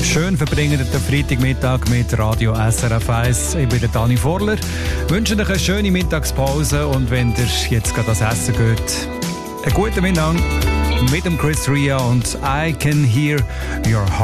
Schön verbringen den Freitagmittag mit Radio SRF 1. Ich bin der Dani Vorler. Ich wünsche euch eine schöne Mittagspause und wenn ihr jetzt gerade das Essen geht, einen guten Mittag mit dem Chris Ria und I Can Hear Your Heart.